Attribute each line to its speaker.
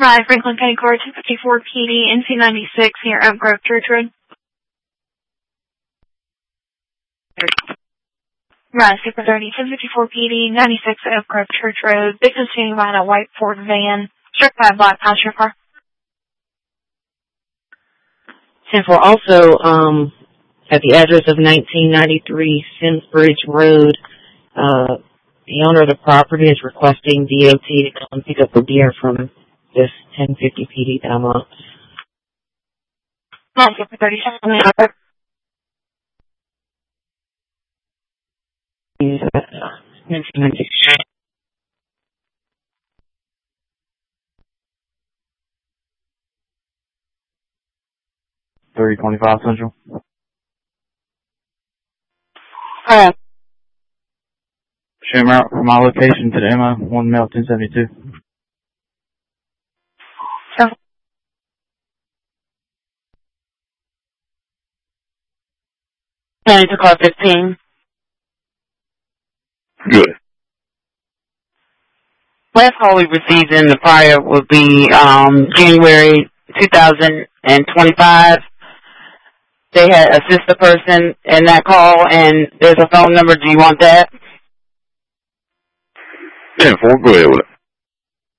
Speaker 1: Right, Franklin County Court 254 PD, NC96 near Oak Grove Church Road. Right, Super 30, 1054 PD, 96 Oak Grove Church Road. Victim standing behind a white Ford van, struck by a black passenger car.
Speaker 2: 10-4 also, at the address of 1993 Simsbridge Road, the owner of the property is requesting DOT to come pick up a deer from this 1050 PD that I'm on.
Speaker 1: Right, Super 37.
Speaker 3: 325 Central. Shoot out from my location to the MO, 1 male 1072.
Speaker 2: County to car 15.
Speaker 4: Good.
Speaker 2: Last call we received in the prior would be January 2025. They had assist the person in that call, and there's a phone number. Do you want that?
Speaker 4: 10-4, go ahead with it.